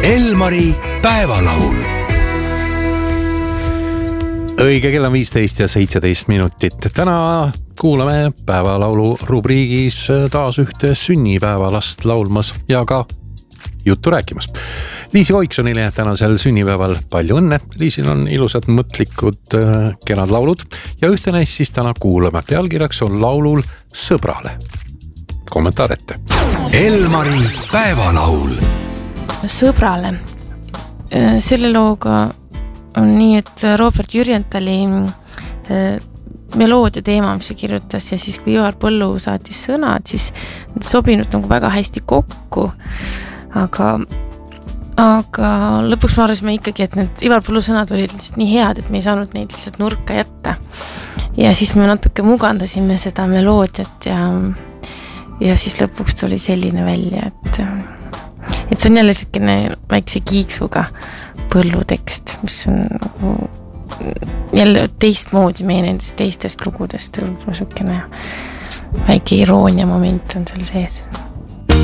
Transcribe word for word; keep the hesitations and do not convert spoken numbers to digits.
Elmari päevalaul. Õige kell on viisteist ja seitseteist minutit. Täna kuulame päevalaulu rubriigis taas ühte sünnipäevalast laulmas ja ka juttu rääkimas. Liisi Oiksonile tänasel sünnipäeval palju õnne. Liisil on ilusad mõtlikud kenad laulud ja ühte neist siis täna kuulame. Pealkirjaks on laulul Sõbrale. Kommentaar ette. Elmari päevalaul. Sõbrale. Selle looga on nii, et Robert Jürjentali meloodia teema, mis see kirjutas ja siis kui Ivar Põllu saatis sõnad, siis need sobinud nagu väga hästi kokku. Aga, aga lõpuks ma arvasime ikkagi, et need Ivar Põllu sõnad olid lihtsalt nii head, et me ei saanud neid lihtsalt nurka jätta. Ja siis me natuke mugandasime seda meloodiat ja, ja siis lõpuks tuli selline välja, et, et see on jälle selline väikse kiiksuga Põllu tekst, mis on nagu jälle teistmoodi meie nendest teistest lugudest. Selline väike iroonia moment on seal sees.